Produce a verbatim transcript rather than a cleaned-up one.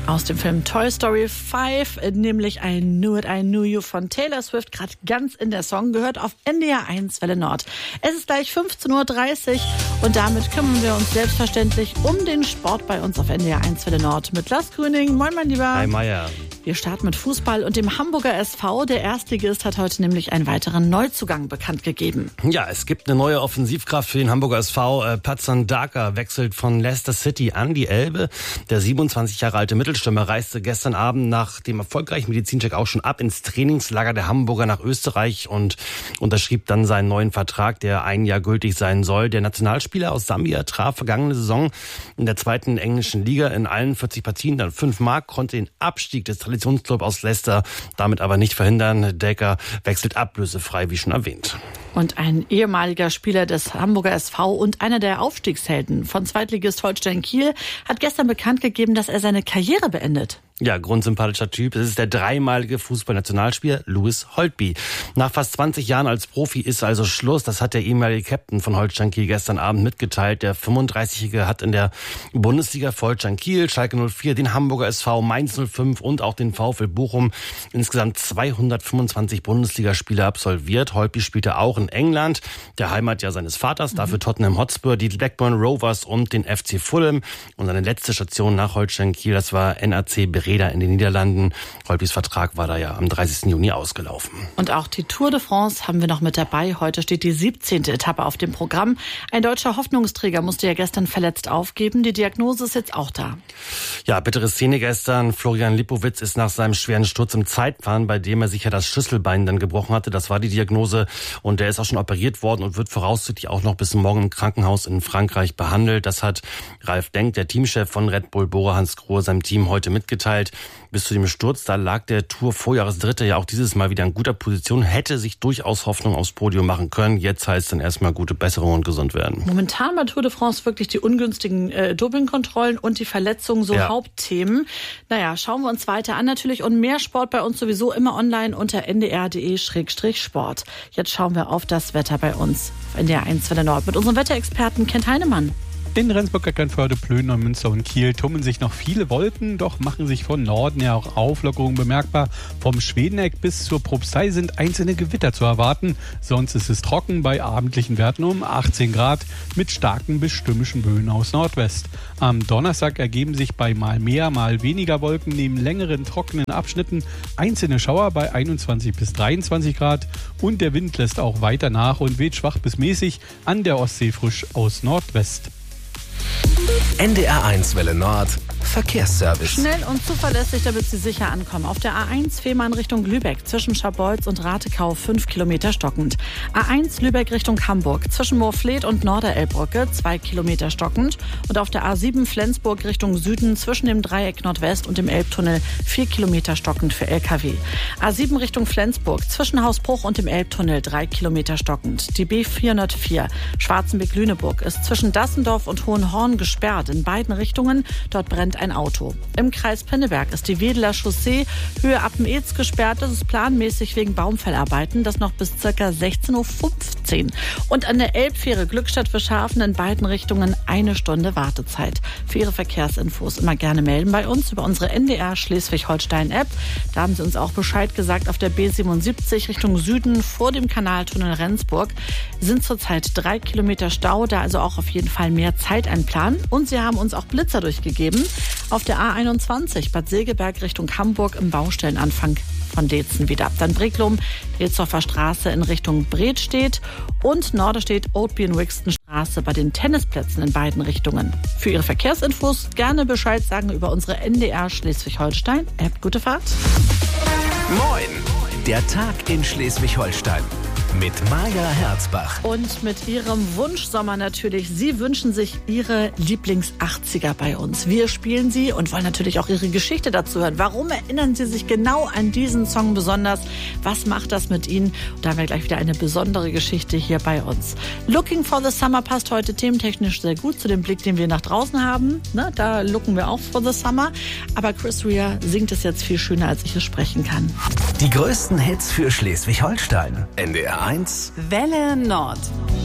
Aus dem Film Toy Story fünf, nämlich I Knew It, I Knew You von Taylor Swift, gerade ganz in der Song, gehört auf N D R eins Welle Nord. Es ist gleich fünfzehn Uhr dreißig und damit kümmern wir uns selbstverständlich um den Sport bei uns auf N D R eins Welle Nord mit Lars Grüning. Moin, mein Lieber. Hi, Meier. Wir starten mit Fußball und dem Hamburger S V. Der Erstligist hat heute nämlich einen weiteren Neuzugang bekannt gegeben. Ja, es gibt eine neue Offensivkraft für den Hamburger S V. Äh, Patson Daka wechselt von Leicester City an die Elbe. Der siebenundzwanzig Jahre alte Mittelstürmer reiste gestern Abend nach dem erfolgreichen Medizincheck auch schon ab ins Trainingslager der Hamburger nach Österreich und unterschrieb dann seinen neuen Vertrag, der ein Jahr gültig sein soll. Der Nationalspieler aus Sambia traf vergangene Saison in der zweiten englischen Liga in allen vierzig Partien dann fünfmal, konnte den Abstieg des Traditionsclub aus Leicester damit aber nicht verhindern. Decker wechselt ablösefrei, wie schon erwähnt. Und ein ehemaliger Spieler des Hamburger S V und einer der Aufstiegshelden von Zweitligist Holstein Kiel hat gestern bekannt gegeben, dass er seine Karriere beendet. Ja, grundsympathischer Typ. Es ist der dreimalige Fußballnationalspieler Louis Holtby. Nach fast zwanzig Jahren als Profi ist also Schluss. Das hat der ehemalige Captain von Holstein Kiel gestern Abend mitgeteilt. Der fünfunddreißigjährige hat in der Bundesliga für Holstein Kiel, Schalke null vier, den Hamburger S V, Mainz null fünf und auch den VfL Bochum insgesamt zweihundertfünfundzwanzig Bundesligaspiele absolviert. Holtby spielte auch in England, der Heimat ja seines Vaters, dafür Tottenham Hotspur, die Blackburn Rovers und den F C Fulham. Und seine letzte Station nach Holstein Kiel, das war N A C Breda in den Niederlanden. Holtbys Vertrag war da ja am dreißigsten Juni ausgelaufen. Und auch die Tour de France haben wir noch mit dabei. Heute steht die siebzehnte Etappe auf dem Programm. Ein deutscher Hoffnungsträger musste ja gestern verletzt aufgeben. Die Diagnose ist jetzt auch da. Ja, bittere Szene gestern. Florian Lipowitz ist nach seinem schweren Sturz im Zeitfahren, bei dem er sich ja das Schlüsselbein dann gebrochen hatte. Das war die Diagnose. Und der ist auch schon operiert worden und wird voraussichtlich auch noch bis morgen im Krankenhaus in Frankreich behandelt. Das hat Ralf Denk, der Teamchef von Red Bull Bora Hansgrohe, seinem Team heute mitgeteilt. Bis zu dem Sturz, da lag der Tour-Vorjahresdritte ja auch dieses Mal wieder in guter Position, hätte sich durchaus Hoffnung aufs Podium machen können. Jetzt heißt es dann erstmal gute Besserung und gesund werden. Momentan bei Tour de France wirklich die ungünstigen äh, Dopingkontrollen und die Verletzungen so ja. Hauptthemen. Naja, schauen wir uns weiter an natürlich und mehr Sport bei uns sowieso immer online unter n d r punkt d e Schrägstrich Sport. Jetzt schauen wir auf das Wetter bei uns auf N D R eins Welle Nord mit unserem Wetterexperten Kent Heinemann. In Rendsburg, Eckernförde, Plön, Neumünster und Kiel tummeln sich noch viele Wolken, doch machen sich von Norden her auch Auflockerungen bemerkbar. Vom Schwedeneck bis zur Propstei sind einzelne Gewitter zu erwarten. Sonst ist es trocken bei abendlichen Werten um achtzehn Grad mit starken bis stürmischen Böen aus Nordwest. Am Donnerstag ergeben sich bei mal mehr, mal weniger Wolken neben längeren trockenen Abschnitten einzelne Schauer bei einundzwanzig bis dreiundzwanzig Grad und der Wind lässt auch weiter nach und weht schwach bis mäßig an der Ostsee frisch aus Nordwest. N D R eins Welle Nord Verkehrsservice. Schnell und zuverlässig, damit Sie sicher ankommen. Auf der A eins Fehmarn Richtung Lübeck zwischen Scharbeutz und Ratekau fünf Kilometer stockend. A eins Lübeck Richtung Hamburg zwischen Moorfleet und Norderelbbrücke zwei Kilometer stockend. Und auf der A sieben Flensburg Richtung Süden zwischen dem Dreieck Nordwest und dem Elbtunnel vier Kilometer stockend für L K W. A sieben Richtung Flensburg zwischen Hausbruch und dem Elbtunnel drei Kilometer stockend. Die B vierhundertvier Schwarzenbeck-Lüneburg ist zwischen Dassendorf und Hohenhorn gesperrt in beiden Richtungen. Dort brennt ein Auto. Im Kreis Pinneberg ist die Wedeler Chaussee Höhe Appen-Ehz gesperrt. Das ist planmäßig wegen Baumfellarbeiten. Das noch bis ca. sechzehn Uhr fünfzehn. Und an der Elbfähre Glückstadt-Fischhafen in beiden Richtungen eine Stunde Wartezeit. Für Ihre Verkehrsinfos immer gerne melden bei uns über unsere N D R Schleswig-Holstein-App. Da haben Sie uns auch Bescheid gesagt. Auf der B siebenundsiebzig Richtung Süden vor dem Kanaltunnel Rendsburg sind zurzeit drei Kilometer Stau. Da also auch auf jeden Fall mehr Zeit einplanen. Und Sie haben uns auch Blitzer durchgegeben. Auf der A einundzwanzig Bad Segeberg Richtung Hamburg im Baustellenanfang von Deetzen wieder. Dann Breklum, Reetsdorfer Straße in Richtung Bredstedt und Norderstedt, Oatby und Wixton Straße bei den Tennisplätzen in beiden Richtungen. Für Ihre Verkehrsinfos gerne Bescheid sagen über unsere N D R Schleswig-Holstein-App. Gute Fahrt. Moin, der Tag in Schleswig-Holstein. Mit Maja Herzbach. Und mit ihrem Wunschsommer natürlich. Sie wünschen sich ihre Lieblings-achtziger bei uns. Wir spielen sie und wollen natürlich auch ihre Geschichte dazu hören. Warum erinnern Sie sich genau an diesen Song besonders? Was macht das mit Ihnen? Und da haben wir gleich wieder eine besondere Geschichte hier bei uns. Looking for the Summer passt heute thementechnisch sehr gut zu dem Blick, den wir nach draußen haben. Ne, da looken wir auch for the Summer. Aber Chris Rea singt es jetzt viel schöner, als ich es sprechen kann. Die größten Hits für Schleswig-Holstein. N D R eins Welle Nord.